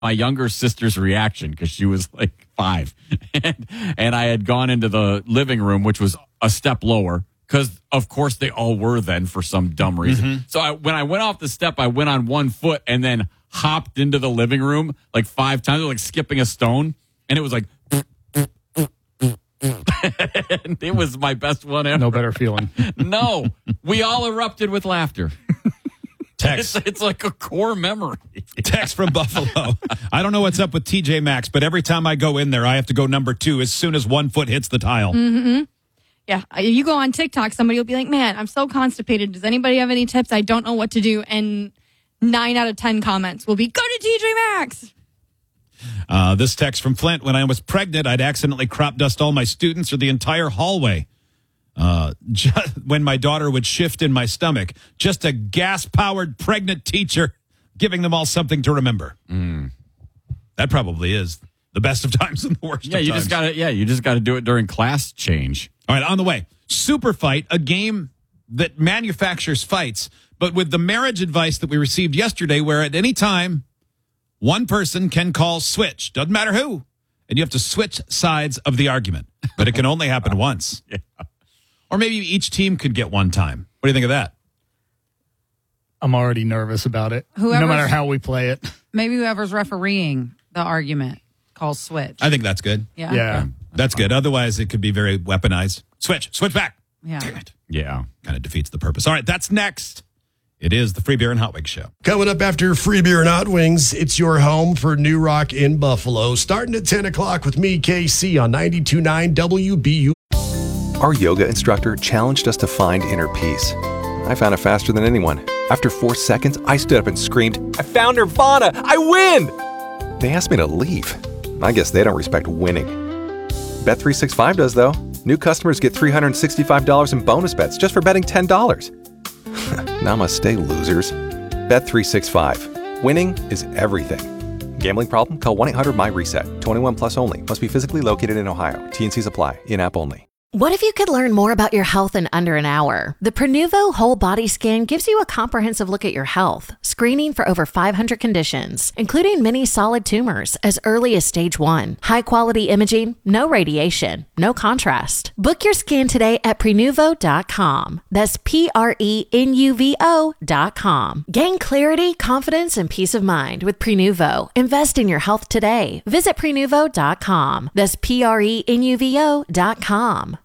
my younger sister's reaction because she was like 5. and I had gone into the living room, which was a step lower because, of course, they all were then for some dumb reason. Mm-hmm. So when I went off the step, I went on one foot and then hopped into the living room like 5 times, like skipping a stone. And it was like, and it was my best one ever. No better feeling. No, we all erupted with laughter. Text. It's like a core memory. Text from Buffalo. I don't know what's up with TJ Maxx, but every time I go in there, I have to go number 2 as soon as one foot hits the tile. Mm-hmm. Yeah, you go on TikTok, somebody will be like, man, I'm so constipated. Does anybody have any tips? I don't know what to do. And 9 out of 10 comments will be, go to TJ Maxx. This text from Flint. When I was pregnant, I'd accidentally crop dust all my students or the entire hallway. When my daughter would shift in my stomach, just a gas-powered pregnant teacher giving them all something to remember. That probably is the best of times and the worst of times. You just gotta do it during class change. All right, on the way. Super Fight, a game that manufactures fights, but with the marriage advice that we received yesterday, where at any time, one person can call switch. Doesn't matter who. And you have to switch sides of the argument. But it can only happen once. Yeah. Or maybe each team could get one time. What do you think of that? I'm already nervous about it. No matter how we play it. Maybe whoever's refereeing the argument calls switch. I think that's good. Yeah. That's good. Otherwise, it could be very weaponized. Switch back. Yeah. Damn it. Yeah. Kind of defeats the purpose. All right, that's next. It is the Free Beer and Hot Wings Show. Coming up after Free Beer and Hot Wings, it's your home for New Rock in Buffalo. Starting at 10 o'clock with me, KC, on 92.9 WBU. Our yoga instructor challenged us to find inner peace. I found it faster than anyone. After 4 seconds, I stood up and screamed, I found Nirvana! I win! They asked me to leave. I guess they don't respect winning. Bet365 does, though. New customers get $365 in bonus bets just for betting $10. Namaste, losers. Bet365. Winning is everything. Gambling problem? Call 1-800-MY-RESET. 21 plus only. Must be physically located in Ohio. T&Cs apply. In-app only. What if you could learn more about your health in under an hour? The Prenuvo Whole Body Scan gives you a comprehensive look at your health, screening for over 500 conditions, including many solid tumors as early as stage 1. High-quality imaging, no radiation, no contrast. Book your scan today at Prenuvo.com. That's Prenuvo.com. Gain clarity, confidence, and peace of mind with Prenuvo. Invest in your health today. Visit Prenuvo.com. That's Prenuvo.com.